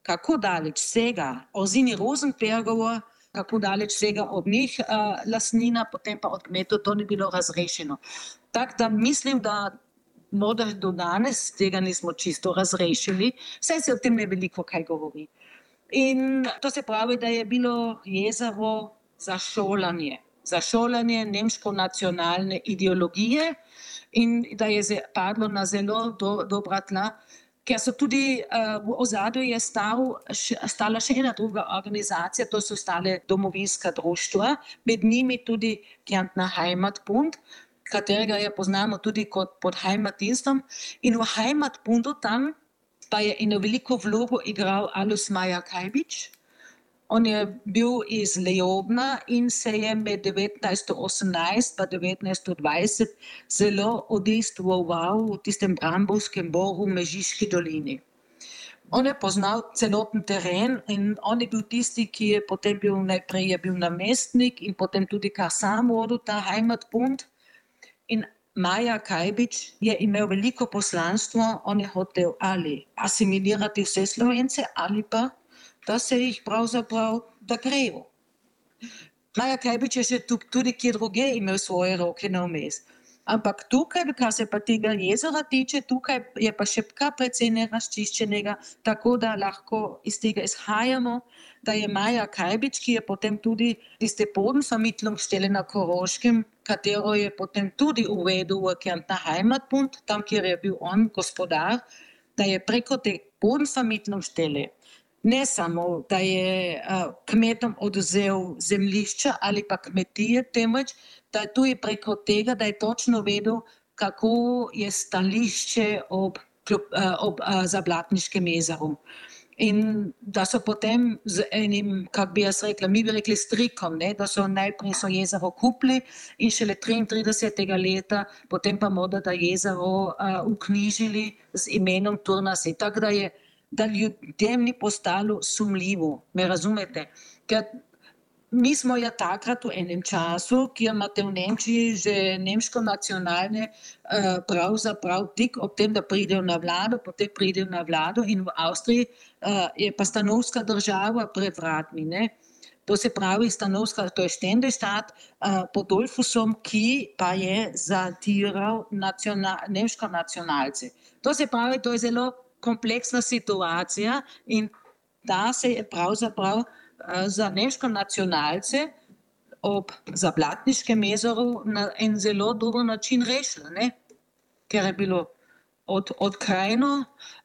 kako daleč sega Orzini Rosenbergovo, kako daleč sega od njih lastnina, potem pa od kmetov, to ni bilo razrešeno. Tako da mislim, da morda do danes tega nismo čisto razrešili, saj se o tem ne veliko kaj govori. In to se pravi, da je bilo jezero za šolanje nemško-nacionalne ideologije in da je padlo na zelo dobra tla, ker so tudi v ozadju je stala še ena druga organizacija, to so stale domovinska društva, med njimi tudi Kärntner Heimatbund, katerega je poznamo tudi kot pod Heimatdienstom. In v Heimatbundu tam pa je eno veliko vlogo igral Alois Mayer-Kaibič. On je bil iz Leobna in se je med 1918 pa 1920 zelo udejstvoval v tistem Bramborskem boru v Mežiški dolini. On je poznal celoten teren in on je bil tisti, ki je potem najprej je bil namestnik in potem tudi kar sam vodil ta Heimatbund. In Mayer-Kaibič je imel veliko poslanstvo, on je hotel ali asimilirati vse Slovence ali pa da se jih pravzaprav da grejo. Mayer-Kaibič je še tudi kje druge imel svoje roke na vmes. Ampak tukaj, kar se pa tega jezera tiče, tukaj je pa še kar precej nerazčiščenega, tako da lahko iz tega izhajamo, da je Mayer-Kaibič, ki je potem tudi tiste Bodenvermittlungsstelle na Koroškem, katero je potem tudi uvedel v Kärntner Heimatbund, tam, kjer je bil on gospodar, da je preko te Bodenvermittlungsstelle ne samo, da je kmetom odvzel zemljišča ali pa kmetije, temveč, da je tudi preko tega, da je točno vedel, kako je stališče ob Zablatniškem jezeru. In da so potem z enim, kako bi jaz rekla, mi bi rekli strikom, ne, da so najprej jezero kupili in šele 33. leta, potem pa morda da jezero vknjižili z imenom Turnasee. Tako da ljudem ni postalo sumljivo, me razumete? Ker mi smo ja takrat v enem času, kjer imate v Nemčiji že nemško-nacionalne pravzaprav tik ob tem, da pridejo na vlado, potem pridejo na vlado in v Avstriji je pa stanovska država pred vratmi, ne? To se pravi stanovska, to je Ständestaat pod Dollfusom, ki pa je zatiral nemško nacionalce. To se pravi, to je zelo kompleksna situacija in da se je pravzaprav za nemško nacionalce ob Zablatniškem jezeru na en zelo dober način rešila, ne? Ker je bilo odkrajno,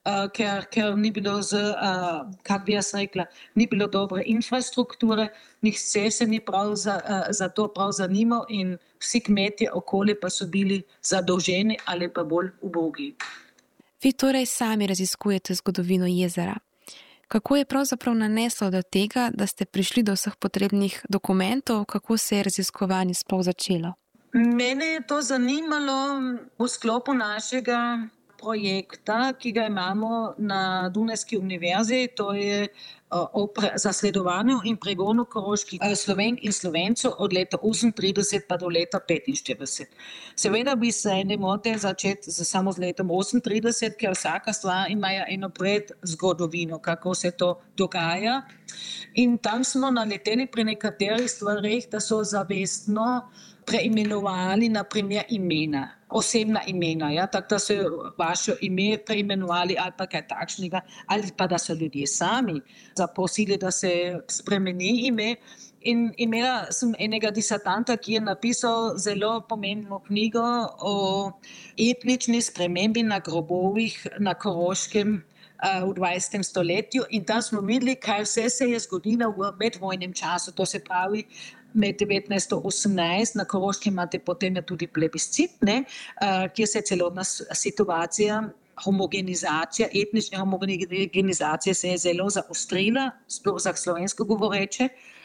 ker ni bilo kako bi jaz rekla, ni bilo dobre infrastrukture, nihče se ni prav za to prav zanimal in vsi kmetje okoli pa so bili zadolženi ali pa bolj ubogi. Vi torej sami raziskujete zgodovino jezera. Kako je pravzaprav naneslo do tega, da ste prišli do vseh potrebnih dokumentov, kako se je raziskovanje sploh začelo? Mene je to zanimalo v sklopu našega projekta, ki ga imamo na Dunajski univerzi, to je o zasledovanju in pregonu koroških Slovenk in Slovencev od leta 38 pa do leta 45. Seveda bi se ne mote začeti samo z letom 38, ker vsaka stvar ima eno predzgodovino, kako se to dogaja. In tam smo naleteli pri nekaterih stvareh, da so zavestno preimenovali na primer imena, osebna imena, ja, tako da so vaše ime preimenovali ali pa kaj takšnega, ali pa da so ljudje sami zaprosili, da se spremeni ime. In imela sem enega disertanta, ki je napisal zelo pomembno knjigo o etnični spremembi na grobovih na Koroškem v 20. stoletju in tam smo videli, kaj vse se je zgodilo v medvojnem času, to se pravi med 1918 na Koroškem imate potem tudi plebiscit, ne, kjer se je celotna situacija, homogenizacija, etnična homogenizacija se je zelo zaostrila, sploh za slovensko govoreče.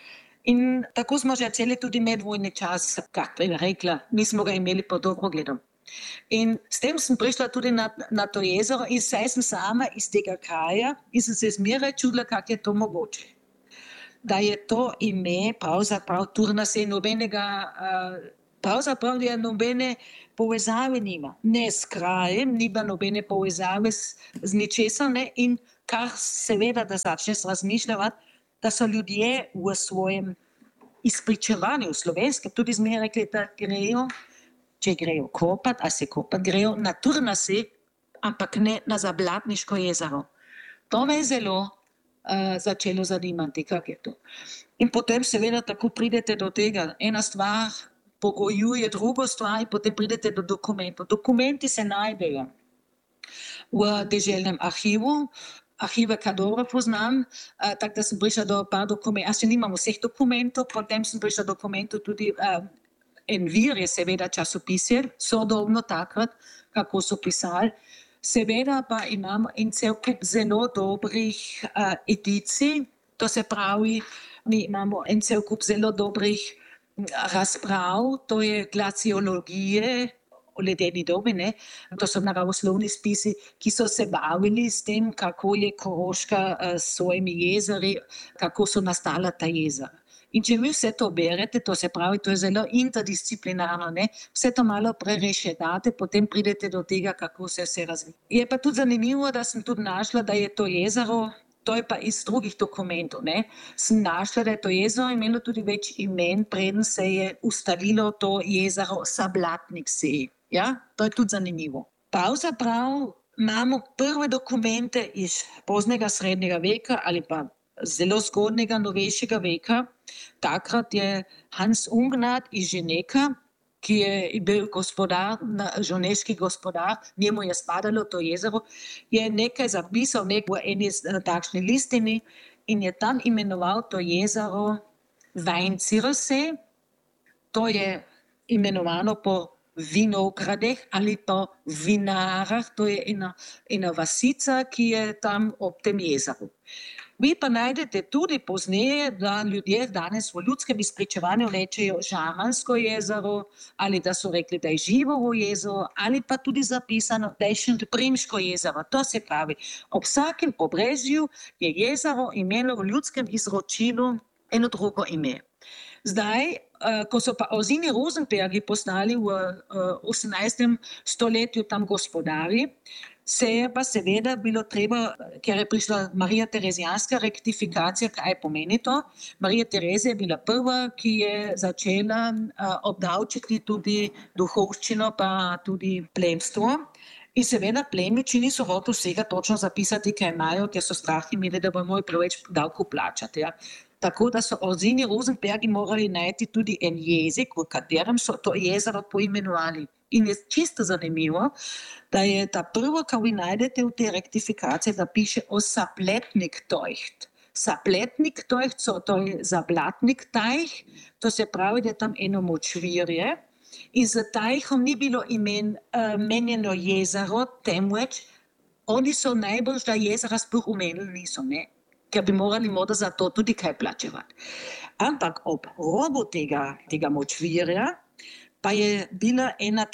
In tako smo že celi tudi medvojni čas, kako bi rekla, mi smo ga imeli pod drogogledom. In s tem sem prišla tudi na to jezero in saj sem sama iz tega kraja in sem se zmeraj čudila, kako je to mogoče. Da je to ime pravzaprav Turnasee pravzaprav nobene povezave nima. Ne s krajem, nima nobene povezave z ničesar, ne, in kar seveda, da začneš razmišljati, da so ljudje v svojem izpričevanju slovenskem tudi zmeraj rekli, da grejo, če grejo kopat, a se kopat, grejo na Turnasek, ampak ne na Zablatniško jezero. To me je zelo začelo zanimati, kako je to. In potem seveda tako pridete do tega. Ena stvar pogojuje drugo stvar in potem pridete do dokumentov. Dokumenti se najdejo v deželnem arhivu, arhive, kar dobro poznam, tako da sem prišla do par dokumentov. Še nimam vseh dokumentov, potem sem prišla do dokumentov tudi en vir je seveda časopisje, sodobno takrat, kako so pisali. Seveda pa imamo en cel kup zelo dobrih edicij, to se pravi, mi imamo en cel kup zelo dobrih razprav, to je glaciologije o ledeni dobi, ne? To so naravoslovni spisi, ki so se bavili s tem, kako je Koroška s svojimi jezeri, kako so nastala ta jezera. In če vi vse to berete, to se pravi, to je zelo interdisciplinarno, ne? Vse to malo prerešetate, potem pridete do tega, kako se vse razvija. Je pa tudi zanimivo, da sem tudi našla, da je to jezero, to je pa iz drugih dokumentov, ne? Sem našla, da je to jezero imelo tudi več imen, preden se je ustalilo to jezero Sablatnik sej. Ja? To je tudi zanimivo. Pravzaprav imamo prve dokumente iz poznega srednjega veka ali pa zelo zgodnega novejšega veka. Takrat je Hans Ungnad iz Ženeka, ki je bil gospodar, žoneški gospodar, njemu je spadalo to jezero, je nekaj zapisal v eni takšni listini in je tam imenoval to jezero Weinziersee. To je imenovano po vinogradeh ali po vinarah, to je ena vasica, ki je tam ob tem jezeru. Vi pa najdete tudi pozneje, da ljudje danes v ljudskem izpričevanju rečejo Žamansko jezero, ali da so rekli, da je Živovo jezero, ali pa tudi zapisano, da je Šentprimško jezero. To se pravi, ob vsakem obrežju je jezero imelo v ljudskem izročilu eno drugo ime. Zdaj, ko so pa Ursini Rosenbergi postali v 18. stoletju tam gospodari, se je pa seveda bilo treba, ker je prišla Marija Terezijanska rektifikacija, kaj pomeni to. Marija Terezija je bila prva, ki je začela obdavčiti tudi duhovščino, pa tudi plemstvo. In seveda plemiči niso hoteli vsega točno zapisati, kaj imajo, ker so strah imeli, da bomo preveč davkov plačati. Ja. Tako da so Ursini Rosenbergi morali najti tudi en jezik, v katerem so to jezero poimenovali. In je čisto zanimivo, da je ta prvo, kar vi najdete v tej rektifikaciji, da piše o Sapletnik Teucht. Sapletnik Teucht, to je Zablatnik Teich, to se pravi, da je tam eno močvirje. In za Teichom ni bilo menjeno jezero, temveč oni so najbolj, da jezera sploh omenili niso, ne? Ker bi morali morda za to tudi kaj plačevati. Ampak ob robu tega močvirja pa je bila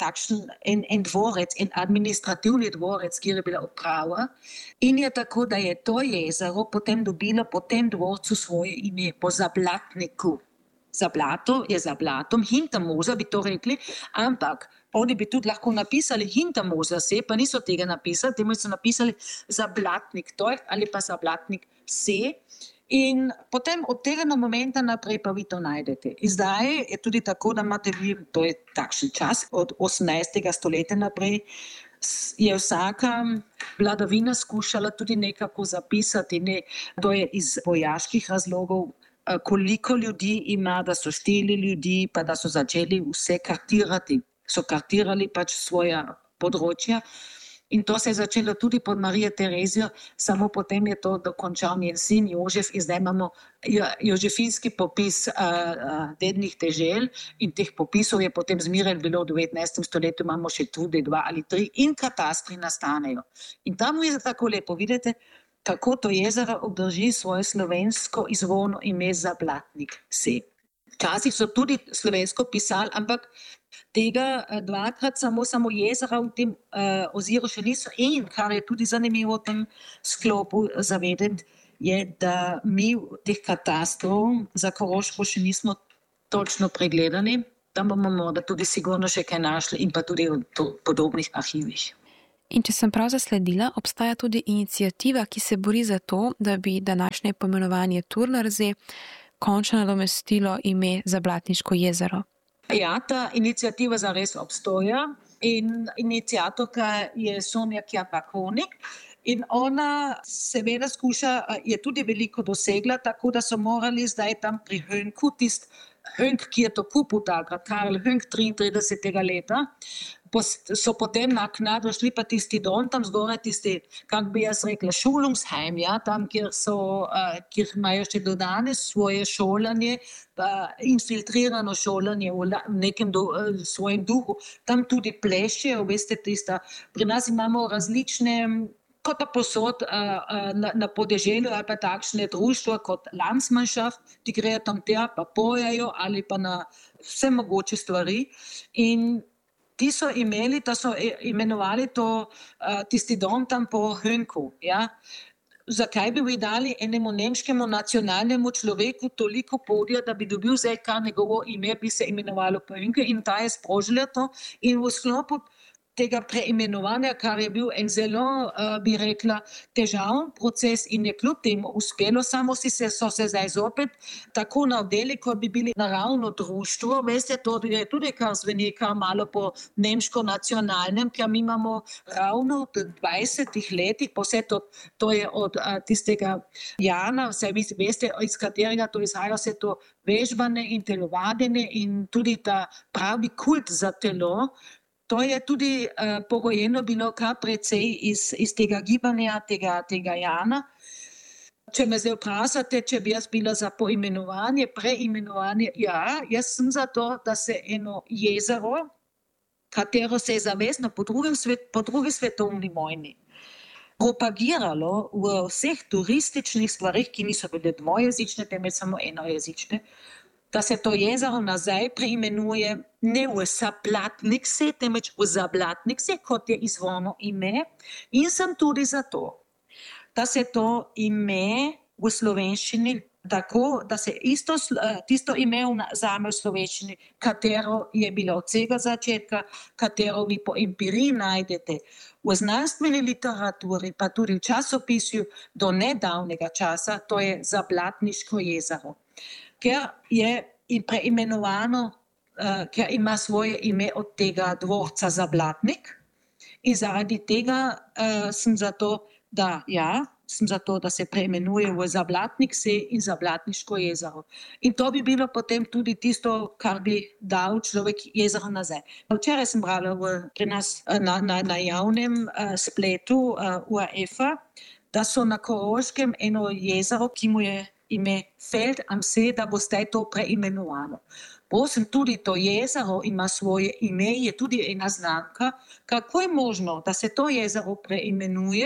en dvorec, en administrativni dvorec, kjer je bila uprava in je tako, da je to jezero potem dobilo po tem dvorcu svoje ime, po Zablatniku. Zablato je Zablatom, Hintermoser bi to rekli, ampak oni bi tudi lahko napisali Hintermoser se, pa niso tega napisali, temu so napisali Zablatnik Teucht ali pa Zablatnik se. In potem od tega momenta naprej pa vi to najdete. In zdaj je tudi tako, da imate vi, to je takšen čas, od 18. stoletja naprej, je vsaka vladavina skušala tudi nekako zapisati, ne, to je iz vojaških razlogov, koliko ljudi ima, da so šteli ljudi, pa da so začeli vse kartirati. So kartirali pač svoja področja. In to se je začelo tudi pod Marijo Terezijo, samo potem je to dokončal njen sin Jožef in zdaj imamo jožefinski popis dednih dežel in teh popisov je potem zmeraj bilo v 19. stoletju, imamo še tudi 2 ali 3 in katastri nastanejo. In tam je tako lepo, vidite, kako to jezero obdrži svoje slovensko izvorno ime Zablatnik se. Včasih so tudi slovensko pisali, ampak tega dvakrat samo jezera v tem oziru še niso. In kar je tudi zanimivo v tem sklopu zavedeti, je, da mi teh katastrov za Koroško še nismo točno pregledali. Tam bomo morda tudi sigurno še kaj našli in pa tudi v podobnih arhivih. In če sem prav zasledila, obstaja tudi iniciativa, ki se bori za to, da bi današnje poimenovanje Turnarsee končno nadomestilo ime Zablatniško jezero. Ja, ta inicijativa zares obstoja in iniciatorka je Sonja Kjapak-Honig. In ona seveda je tudi veliko dosegla, tako da so morali zdaj tam pri Hönku, Hönk, ki je to kupil takrat, Karl Hönk 33. leta, so potem naknadno šli pa tisti dom, tam zgoraj tisti, kako bi jaz rekla, Schulungsheim, ja, tam, kjer imajo še do danes svoje šolanje, infiltrirano šolanje v nekem svojem duhu, tam tudi plešejo, veste, pri nas imamo različne, kot pa posod na podeželju ali pa takšne društva kot Landsmannschaft, ti grejo tam tja pa pojejo ali pa na vse mogoče stvari. In ti so imenovali tisti dom tam po Hönku. Ja? Zakaj bi dali enemu nemškemu nacionalnemu človeku toliko podja, da bi dobil zdaj kar njegovo ime, bi se imenovalo po Hönku, in ta je sprožila to. In v sklopu tega preimenovanja, kar je bil en zelo, bi rekla, težaven proces in je kljub temu uspelo, samo so se zdaj zopet tako navdeli, kot bi bili naravno društvo. Veste, to je tudi kar zveni kar malo po nemško nacionalnem, ker mi imamo ravno v 20 letih, to je od tistega Jana, vse veste, iz katerega to izhaja, vse to vežbane in telovadene in tudi ta pravi kult za telo. To je tudi pogojeno bilo kar precej iz tega gibanja, tega Jana. Če me zdaj vprašate, če bi jaz bila za preimenovanje, ja, jaz sem za to, da se eno jezero, katero se je zavestno po drugi svetovni vojni propagiralo v vseh turističnih stvarih, ki niso bile dvojezične, temveč samo enojezične, da se to jezero nazaj preimenuje ne v Zablatniksee, temveč v Zablatniksee, kot je izvorno ime. In sem tudi za to, da se to ime v slovenščini tako, da se tisto ime vzame v slovenščini, katero je bilo od vsega začetka, katero vi po empiriji najdete v znanstveni literaturi, pa tudi v časopisju do nedavnega časa, to je Zablatniško jezero. Ker je preimenovano, ker ima svoje ime od tega dvorca Zablatnik, in zaradi tega sem za to, da se preimenuje v Zablatniksee in Zablatniško jezero. In to bi bilo potem tudi tisto, kar bi dal človek jezero nazaj. Včeraj sem brala pri nas na javnem spletu UAF-a, da so na Koroškem eno jezero, ki mu je ime Feld am See, da bo zdaj to preimenovano. Prosim, tudi to jezero ima svoje ime, je tudi ena znamka, kako je možno, da se to jezero preimenuje,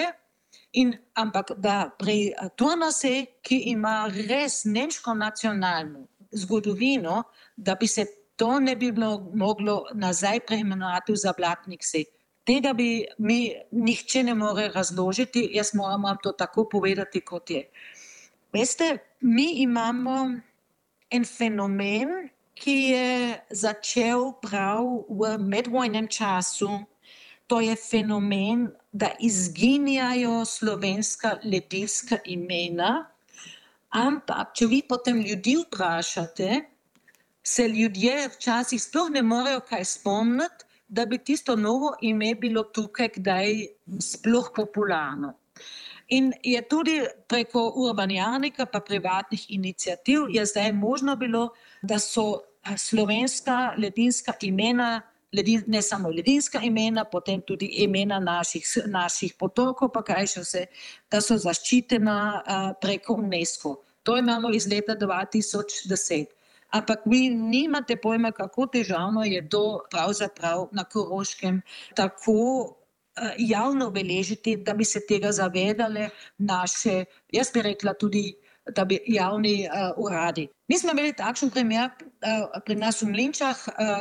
ampak da pri Turnarsee, ki ima res nemško nacionalno zgodovino, da bi se to ne bi moglo nazaj preimenovati v Zablatniksee. Tega bi mi nihče ne more razložiti, jaz moram to tako povedati, kot je. Veste, mi imamo en fenomen, ki je začel prav v medvojnem času. To je fenomen, da izginjajo slovenska ledinska imena, ampak če vi potem ljudi vprašate, se ljudje včasih sploh ne morejo kaj spomniti, da bi tisto novo ime bilo tukaj kdaj sploh popularno. In je tudi preko Urbanjarnika pa privatnih iniciativ je zdaj možno bilo, da so slovenska ledinska imena, ne samo ledinska imena, potem tudi imena naših potokov, pa kaj še vse, da so zaščitena preko UNESCO. To imamo iz leta 2010. Ampak vi nimate pojma, kako težavno je to pravzaprav na Koroškem tako javno beležiti, da bi se tega zavedale naše, jaz bi rekla tudi, da bi javni uradi. Mi smo imeli takšen primer pri nas v Mlinčah,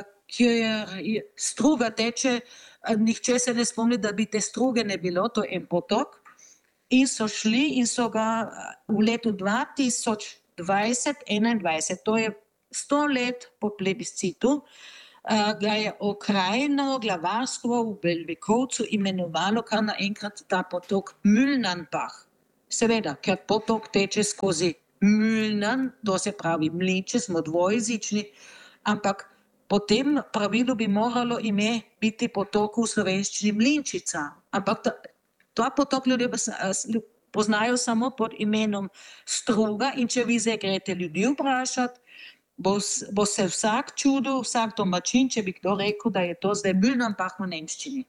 kjer struga teče, nihče se ne spomni, da bi te struge ne bilo, to je en potok, in so šli in so ga v letu 2020-2021, to je 100 let po plebiscitu, ga je okrajno glavarstvo v Belvikovcu imenovalo kar naenkrat ta potok Mühlnanbach. Seveda, ker potok teče skozi Mühlnan, to se pravi mlinče, smo dvojezični, ampak po tem pravilu bi moralo ime biti potoku v slovenščini Mlinčica. Ampak ta potok ljudje poznajo samo pod imenom Struga in če vi zdaj greste ljudi vprašati, bo se vsak čudil, vsak domačin, če bi kdo rekel, da je to zdaj Mühlnanbach v nemščini.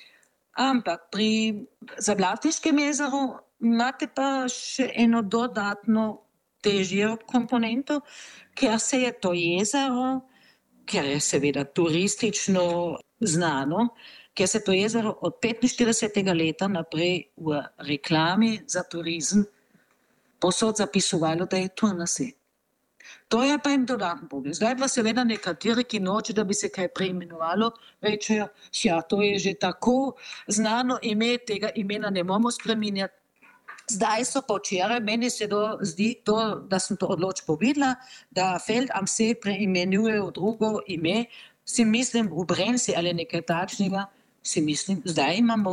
Ampak pri Zablatniškem jezeru imate pa še eno dodatno težjo komponento, ker se je to jezero, ker je seveda turistično znano, ker se to jezero od 45. leta naprej v reklami za turizem posod zapisovalo, da je turnase. To je pa jim dodatno pogled. Zdaj pa seveda nekateri, ki noče, da bi se kaj preimenovalo, rečejo, ja, to je že tako znano ime, tega imena ne bomo spreminjati. Zdaj so pa včeraj, meni se zdi to, da sem to odločbo videla, da Feld am See preimenujejo v drugo ime, si mislim v Brensi ali nekaj takšnega, si mislim, zdaj imamo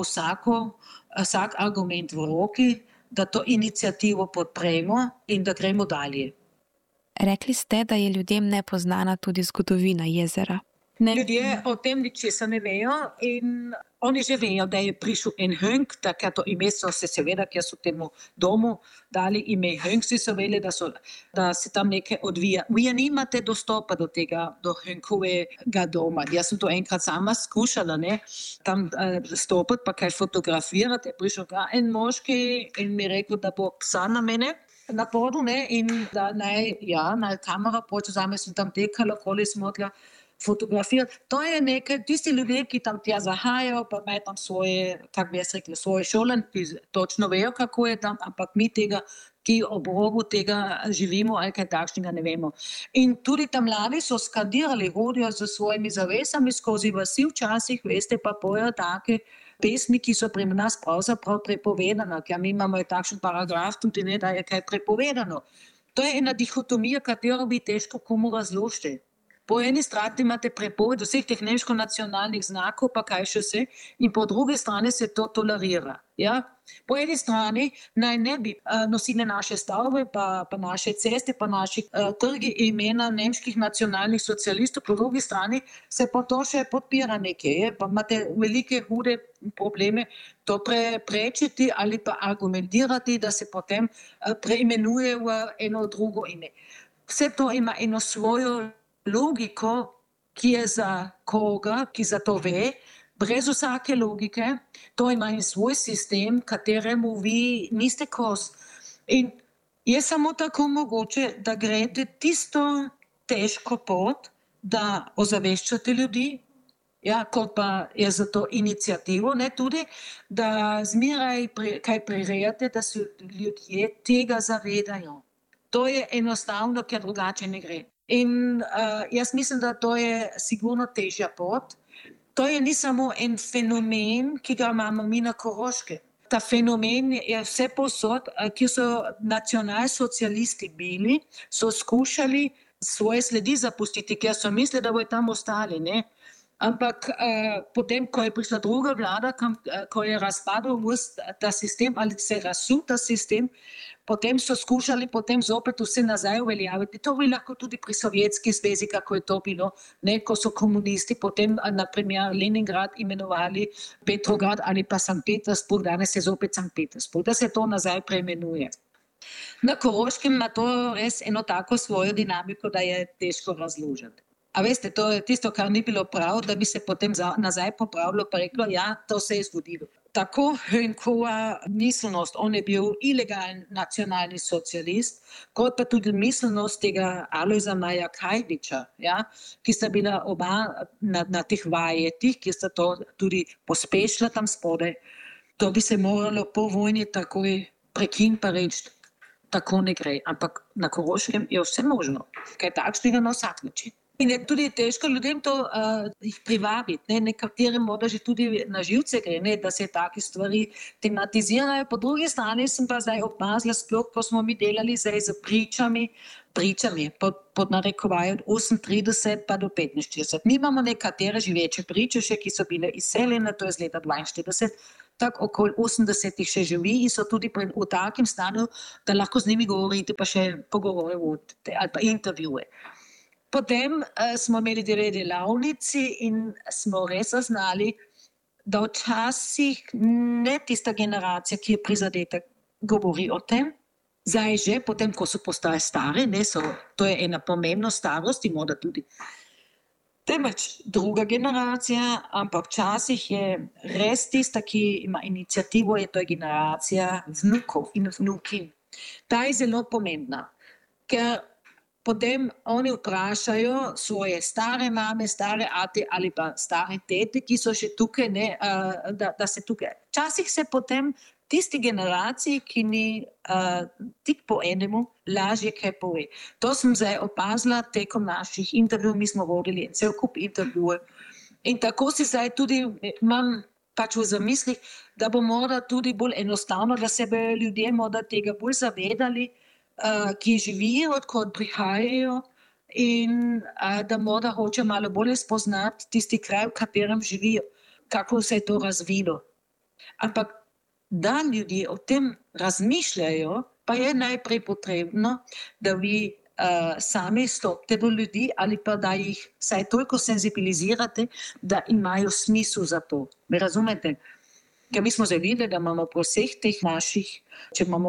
vsak argument v roki, da to inicijativo podpremo in da gremo dalje. Rekli ste, da je ljudem nepoznana tudi zgodovina jezera. Ljudje o tem ničesar ne vejo in oni že vejo, da je prišel en Hönk, takrat to ime so se seveda, ker so temu domu dali ime Hönk, so vedeli, da se tam nekaj odvija. Vi nimate dostopa do tega, do Hönkovega doma. Jaz sem to enkrat sama skušala, tam stopiti pa kaj fotografirati. Je prišel en moški in mi rekel, da bo psa na mene na podu in da naj kamera poče zame, sem tam tekala, okoli smo odla fotografirati. To je nekaj, tisti ljudje, ki tam tja zahajajo, pa imajo tam svoje, kako bi jaz rekla, svoje šole, ki točno vejo, kako je tam, ampak mi tega, ki ob robu tega živimo ali kaj takšnega ne vemo. In tudi tam mladi so skandirali, hodijo z svojimi zavesami skozi vasi, včasih, veste, pa pojejo take pesmi, ki so pri nas pravzaprav prepovedane, ker mi imamo takšen paragraf tudi ne, da je kaj prepovedano. To je ena dihotomija, katero bi težko komu razložiti. Po eni strani imate prepoved vseh teh nemško-nacionalnih znakov, pa kaj še vse, in po drugi strani se to tolerira. Ja? Po eni strani naj ne bi nosili naše stavbe, pa naše ceste, pa naši trgi imena nemških nacionalnih socialistov, po drugi strani se pa to še podpira nekaj, pa imate velike hude probleme to preprečiti ali pa argumentirati, da se potem preimenuje v eno drugo ime. Vse to ima eno svojo logiko, ki je za koga, ki za to ve, brez vsake logike, to ima in svoj sistem, kateremu vi niste kos. In je samo tako mogoče, da greste tisto težko pot, da ozaveščate ljudi, kot pa je za to inicijativo, tudi, da zmeraj kaj prirejate, da se ljudje tega zavedajo. To je enostavno, ker drugače ne gre. In jaz mislim, da to je sigurno težja pot. To je ni samo en fenomen, ki ga imamo mi na Koroškem. Ta fenomen je vse posod, ki so nacionalsocialisti bili, so skušali svoje sledi zapustiti, ker so mislili, da bodo tam ostali. Ampak potem, ko je prišla druga vlada, ko je razpadel ta sistem ali se razsul ta sistem, potem so skušali zopet vse nazaj uveljaviti. To bi lahko tudi pri Sovjetski zvezi, kako je to bilo, ko so komunisti potem, naprimer, Leningrad imenovali Petrograd ali pa Sankt Petersburg, danes je zopet Sankt Petersburg, da se to nazaj preimenuje. Na Koroškem ima to res eno tako svojo dinamiko, da je težko razložiti. A veste, to je tisto, kar ni bilo prav, da bi se potem nazaj popravilo, pa reklo, to se je zgodilo. Tako Hönkova miselnost, on je bil ilegalen nacionalni socialist, kot pa tudi miselnost tega Alojza Maja Kajdiča, ki sta bila oba na teh vajetih, ki sta to tudi pospešila tam spodaj. To bi se moralo po vojni takoj prekiniti pa reči, tako ne gre. Ampak na Koroškem je vse možno, kaj takšnega na vsak način. In je tudi težko ljudem to jih privabiti. Nekaterim morda že tudi na živce gre, da se take stvari tematizirajo. Po drugi strani sem pa zdaj opazila, sploh ko smo mi delali zdaj z pričami pod narekovajem od 38 pa do 45. Mi imamo nekatere živeče priče še, ki so bile izseljene, to je z leta 42, tako okoli 80 še živi in so tudi v takem stanju, da lahko z njimi govorite, pa še pogovore vodite ali pa intervjuje. Potem smo imeli dve delavnici in smo res zaznali, da včasih ne tista generacija, ki je prizadeta, govori o tem, zdaj že, potem, ko so postali stari, to je ena pomembna starost in morda tudi temveč druga generacija, ampak včasih je res tista, ki ima inicijativo, to je generacija vnukov in vnukin. Ta je zelo pomembna, ker potem oni vprašajo svoje stare mame, stare ate ali pa stare tete, ki so še tukaj, da se tukaj. Včasih se potem tisti generaciji, ki ni tik po enemu, lažje kaj pove. To sem zdaj opazila tekom naših intervjujev, mi smo vodili cel kup intervjujev. In tako si zdaj tudi imam pač v zamislih, da bo morda tudi bolj enostavno, da se bodo ljudje morda tega bolj zavedali, ki živijo, odkot prihajajo in da morda hoče malo bolje spoznati tisti kraj, v katerem živijo, kako se je to razvilo. Ampak da ljudje o tem razmišljajo, pa je najprej potrebno, da vi sami stopite do ljudi ali pa da jih vsaj toliko senzibilizirate, da imajo smisel za to. Me razumete? Ker mi smo zavedali, da imamo po vseh teh naših, če imamo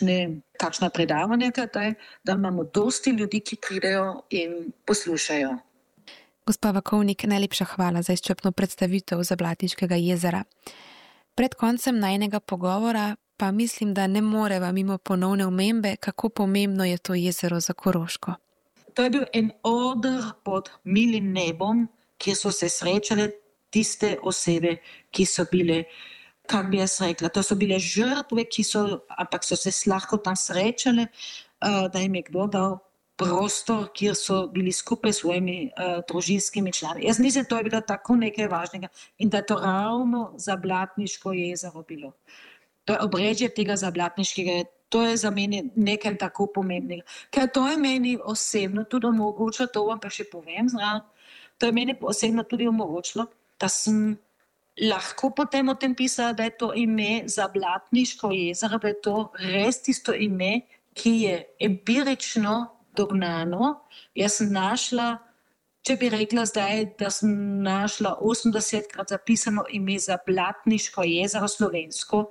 kakšna predavanja, da imamo dosti ljudi, ki pridejo in poslušajo. Gospa Vakovnik, najlepša hvala za izčrpno predstavitev Zablatniškega jezera. Pred koncem najnega pogovora pa mislim, da ne moreva mimo ponovne omembe, kako pomembno je to jezero za Koroško. To je bil en oder pod milim nebom, kjer so se srečale tiste osebe, ki so bile, kako bi jaz rekla, to so bile žrtve, ampak so se lahko tam srečale, da jim je kdo dal prostor, kjer so bili skupaj s svojimi družinskimi člani. Jaz mislim, to je bilo tako nekaj važnega in da je to ravno Zablatniško jezero bilo. To je obrežje tega Zablatniškega, to je za mene nekaj tako pomembnega. Ker to je meni osebno tudi omogočilo, to vam pa še povem zraven, to je meni osebno tudi omogočilo, da sem lahko potem o tem pisala, da je to ime Zablatniško jezero, da je to res tisto ime, ki je empirično dognano. Jaz sem našla, če bi rekla zdaj, da sem našla 80krat zapisano ime Zablatniško jezero slovensko,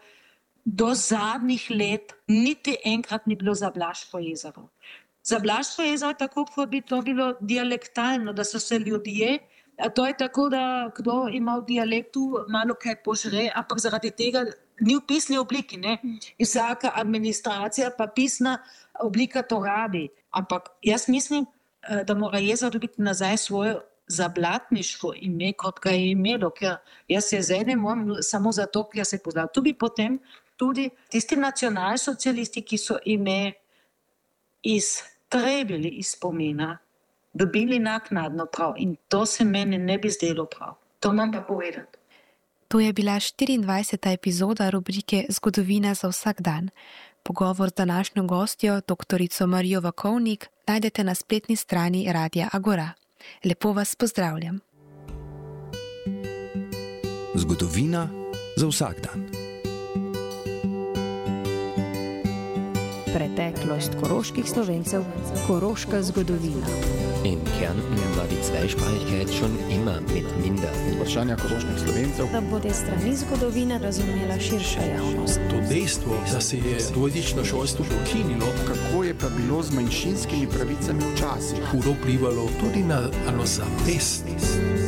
do zadnjih let niti enkrat ni bilo Zablaško jezero. Zablaško jezero je tako, kot bi to bilo dialektalno, da so se ljudje, to je tako, da kdo ima v dialektu malo kaj požre, ampak zaradi tega ni v pisni obliki, ne? In vsaka administracija pa pisna oblika to rabi. Ampak jaz mislim, da mora jezero dobiti nazaj svoje Zablatniško ime, kot ga je imelo, ker jaz se zdaj ne morem samo zato, ker se poznam. Tu bi potem tudi tisti nacionalsocialisti, ki so ime iztrebili iz spomina, dobili naknadno prav in to se meni ne bi zdelo prav. To imam pa povedati. To je bila 24. epizoda rubrike Zgodovina za vsak dan. Pogovor z današnjo gostjo, doktorico Marijo Vakovnik, najdete na spletni strani Radia Agora. Lepo vas pozdravljam. Zgodovina za vsak dan. Preteklost koroških Slovencev, koroška zgodovina. In Kärnten war die Zweisprachigkeit schon immer mit minder. Vprašanja koroških Slovencev. Da bo te strani zgodovine razumela širša javnost. To dejstvo, da se je dvojezično šolstvo ukinilo, Kako je pa bilo z manjšinskimi pravicami včasih? hudo vplivalo tudi na samozavest.